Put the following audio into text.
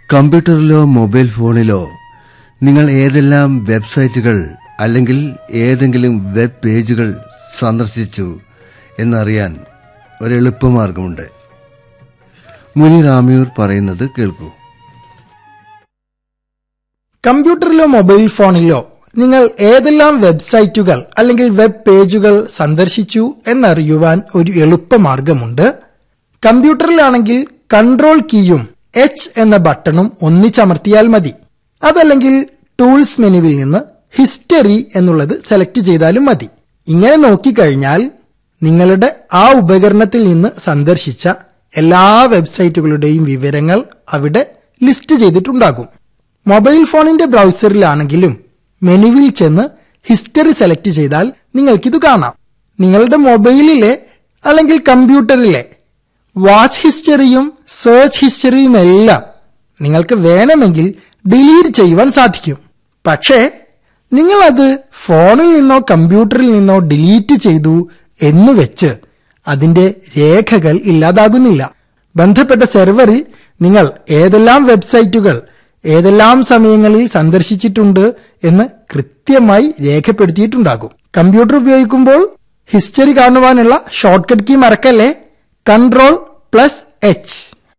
കമ്പ്യൂട്ടറിലോ mobile ഫോണിലോ നിങ്ങൾ ഏതെല്ലാം വെബ്സൈറ്റുകൾ അല്ലെങ്കിൽ ഏതെങ്കിലും വെബ് പേജുകൾ സന്ദർശിച്ചു എന്നറിയാൻ ഒരു എളുപ്പമാർഗമുണ്ട്. മുനീർ ആമിയൂർ പറയുന്നത് കേൾക്കൂ. കമ്പ്യൂട്ടറിലോ മൊബൈൽ ഫോണിലോ നിങ്ങൾ ഏതെല്ലാം വെബ്സൈറ്റുകൾ അല്ലെങ്കിൽ വെബ് പേജുകൾ സന്ദർശിച്ചു എന്നറിയുവാൻ ഒരു എളുപ്പമാർഗമുണ്ട്. കമ്പ്യൂട്ടറിലാണെങ്കിൽ കൺട്രോൾ കീയും എച്ച് എന്ന ബട്ടണും ഒന്നിച്ചമർത്തിയാൽ മതി. അതല്ലെങ്കിൽ ടൂൾസ് മെനുവിൽ നിന്ന് ഹിസ്റ്ററി എന്നുള്ളത് സെലക്ട് ചെയ്താലും മതി. ഇങ്ങനെ നോക്കിക്കഴിഞ്ഞാൽ നിങ്ങളുടെ ആ ഉപകരണത്തിൽ നിന്ന് സന്ദർശിച്ച എല്ലാ വെബ്സൈറ്റുകളുടെയും വിവരങ്ങൾ അവിടെ ലിസ്റ്റ് ചെയ്തിട്ടുണ്ടാകും. മൊബൈൽ ഫോണിന്റെ ബ്രൗസറിലാണെങ്കിലും മെനുവിൽ ചെന്ന് ഹിസ്റ്ററി സെലക്ട് ചെയ്താൽ നിങ്ങൾക്കിത് കാണാം. നിങ്ങളുടെ മൊബൈലിലെ അല്ലെങ്കിൽ കമ്പ്യൂട്ടറിലെ വാച്ച് ഹിസ്റ്ററിയും സെർച്ച് ഹിസ്റ്ററിയും എല്ലാം നിങ്ങൾക്ക് വേണമെങ്കിൽ ഡിലീറ്റ് ചെയ്യുവാൻ സാധിക്കും. പക്ഷേ നിങ്ങളത് ഫോണിൽ നിന്നോ കമ്പ്യൂട്ടറിൽ നിന്നോ ഡിലീറ്റ് ചെയ്തു എന്ന് വെച്ച് അതിന്റെ രേഖകൾ ഇല്ലാതാകുന്നില്ല. ബന്ധപ്പെട്ട സെർവറിൽ നിങ്ങൾ ഏതെല്ലാം വെബ്സൈറ്റുകൾ ഏതെല്ലാം സമയങ്ങളിൽ സന്ദർശിച്ചിട്ടുണ്ട് എന്ന് കൃത്യമായി രേഖപ്പെടുത്തിയിട്ടുണ്ടാകും. കമ്പ്യൂട്ടർ ഉപയോഗിക്കുമ്പോൾ ഹിസ്റ്ററി കാണുവാനുള്ള ഷോർട്ട്കട്ട് കീ മറക്കല്ലേ, Ctrl+H.